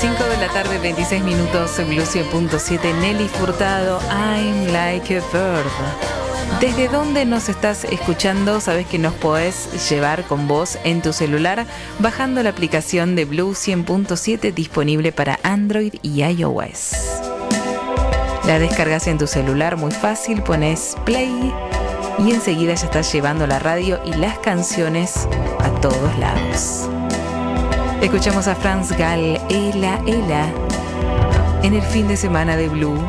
5 de la tarde, 26 minutos, Blue 100.7, Nelly Furtado, I'm Like a Bird. ¿Desde dónde nos estás escuchando? Sabes que nos podés llevar con vos en tu celular bajando la aplicación de Blue 100.7 disponible para Android y iOS. La descargas en tu celular muy fácil, pones play y enseguida ya estás llevando la radio y las canciones a todos lados. Escuchamos a Franz Gall, Ela, Ela, en el fin de semana de Blue.